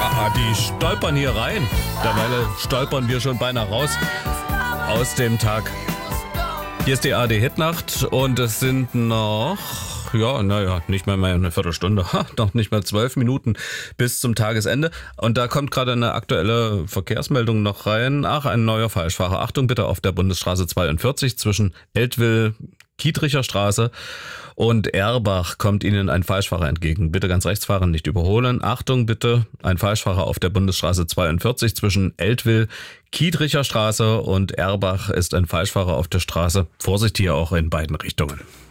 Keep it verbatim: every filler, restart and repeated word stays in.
Ah, die stolpern hier rein. Derweil stolpern wir schon beinahe raus aus dem Tag. Hier ist die A R D-Hitnacht und es sind noch, ja, naja, nicht mal mehr eine Viertelstunde, ha, noch nicht mal zwölf Minuten bis zum Tagesende. Und da kommt gerade eine aktuelle Verkehrsmeldung noch rein. Ach, ein neuer Falschfahrer. Achtung bitte auf der Bundesstraße zweiundvierzig zwischen Eltville, Kietricher Straße und Erbach kommt Ihnen ein Falschfahrer entgegen. Bitte ganz rechts fahren, nicht überholen. Achtung bitte, ein Falschfahrer auf der Bundesstraße zweiundvierzig zwischen Eltville, Kietricher Straße und Erbach ist ein Falschfahrer auf der Straße. Vorsicht hier auch in beiden Richtungen.